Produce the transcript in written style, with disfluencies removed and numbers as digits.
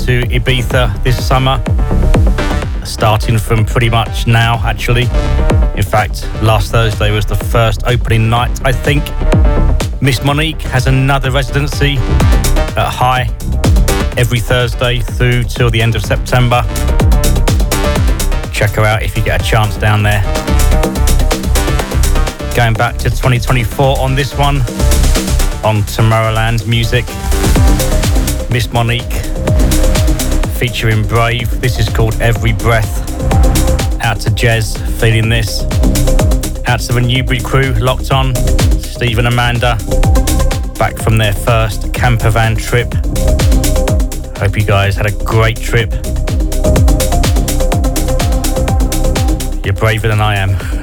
to Ibiza this summer, starting from pretty much now, actually. In fact, last Thursday was the first opening night, I think. Miss Monique has another residency at High every Thursday through till the end of September. Check her out if you get a chance down there. Going back to 2024 on this one, on Tomorrowland Music, Miss Monique featuring Brave. This is called Every Breath. Out to Jez, feeling this. Out to the Newbury crew, locked on. Steve and Amanda, back from their first camper van trip. Hope you guys had a great trip. You're braver than I am.